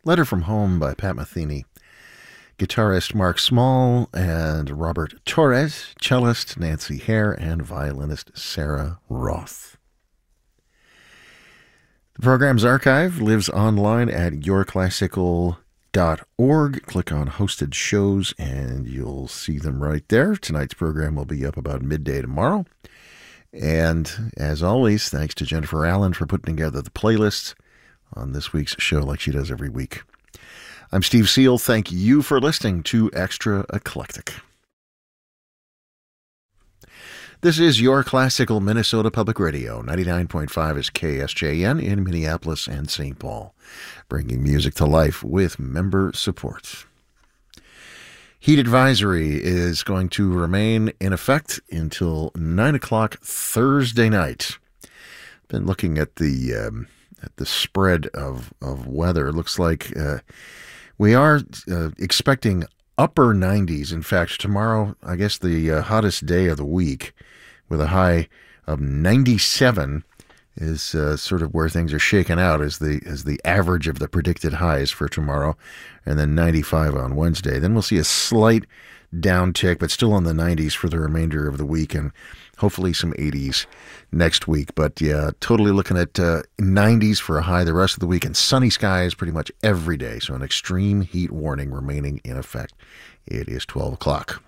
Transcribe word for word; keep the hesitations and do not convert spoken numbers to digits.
Letter from Home by Pat Metheny. Guitarist Mark Small and Robert Torres, cellist Nancy Hare, and violinist Sarah Roth. The program's archive lives online at your classical dot org. Click on Hosted Shows and you'll see them right there. Tonight's program will be up about midday tomorrow. And as always, thanks to Jennifer Allen for putting together the playlists on this week's show like she does every week. I'm Steve Seal. Thank you for listening to Extra Eclectic. This is your classical Minnesota Public Radio. ninety-nine point five is K S J N in Minneapolis and Saint Paul, bringing music to life with member support. Heat advisory is going to remain in effect until nine o'clock Thursday night. Been looking at the um, at the spread of, of weather. It looks like uh, we are uh, expecting upper nineties. In fact, tomorrow, I guess the uh, hottest day of the week, with a high of ninety-seven, is uh, sort of where things are shaken out as the as the average of the predicted highs for tomorrow, and then ninety-five on Wednesday. Then we'll see a slight downtick, but still in the nineties for the remainder of the week, and hopefully some eighties next week. But yeah, totally looking at uh, nineties for a high the rest of the week, and sunny skies pretty much every day. So an extreme heat warning remaining in effect. It is twelve o'clock.